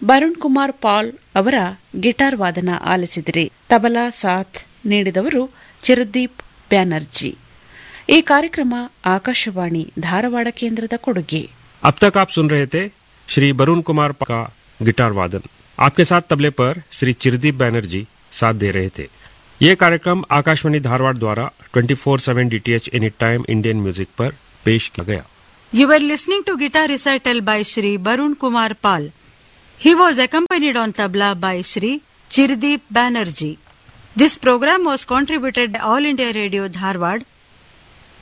ಬರುಣ್ ಕುಮಾರ್ ಪಾಲ್ ಅವರ ಗಿಟಾರ್ ವಾದನ ಆಲಿಸಿದಿರಿ. ತಬಲಾ ಸಾಥ್ ನೀಡಿದವರು ಚಿರದೀಪ್ ಬ್ಯಾನರ್ಜಿ. ಈ ಕಾರ್ಯಕ್ರಮ ಆಕಾಶವಾಣಿ ಧಾರವಾಡ ಕೇಂದ್ರದ ಕೊಡುಗೆ. अब तक आप सुन रहे थे श्री वरुण कुमार का गिटार वादन. आपके साथ तबले पर श्री चिरदीप बैनर्जी साथ दे रहे थे. ये कार्यक्रम आकाशवाणी धारवाड़ द्वारा 24/7 DTH any time Indian music पर पेश किया गया. You were listening to guitar recital by Shri Barun Kumar Pal. He was accompanied on tabla by Shri Chirdeep Banerjee. This program was contributed by All India Radio Dharwad